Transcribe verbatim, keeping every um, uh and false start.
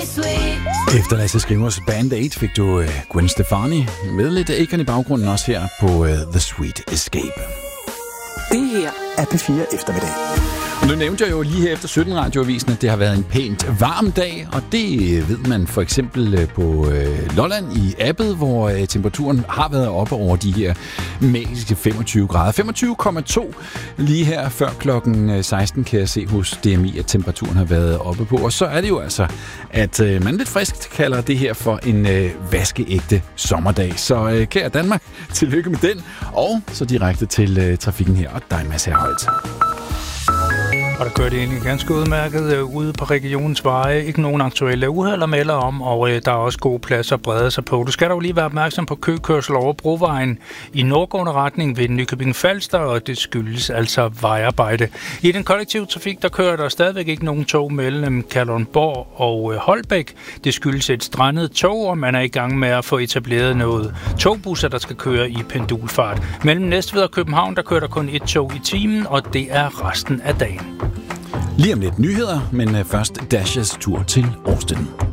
Efter Lasse Skrivers Band Aid fik du uh, Gwen Stefani med lidt Akon i baggrunden også her på uh, The Sweet Escape. Det her er P fire Eftermiddag. Og nu nævnte jeg jo lige her efter sytten radioavisen, at det har været en pænt varm dag, og det ved man for eksempel på øh, Lolland i Appet, hvor øh, temperaturen har været oppe over de her magiske femogtyve grader. femogtyve komma to lige her før klokken seksten kan jeg se hos D M I, at temperaturen har været oppe på. Og så er det jo altså, at øh, man lidt friskt kalder det her for en øh, vaskeægte sommerdag. Så øh, kære Danmark, tillykke med den, og så direkte til øh, trafikken her, og dig Mads Herholdt. Og der kører det egentlig ganske udmærket øh, ude på regionens veje. Ikke nogen aktuelle uheld at melde om, og øh, der er også gode pladser at brede sig på. Du skal dog lige være opmærksom på køkørsel over Brovejen i nordgående retning ved Nykøbing Falster, og det skyldes altså vejarbejde. I den kollektive trafik, der kører der stadigvæk ikke nogen tog mellem Kalundborg og øh, Holbæk. Det skyldes et strandet tog, og man er i gang med at få etableret noget togbusser, der skal køre i pendulfart. Mellem Næstved og København, der kører der kun et tog i timen, og det er resten af dagen. Lige om lidt nyheder, men først Dashers tur til Austin.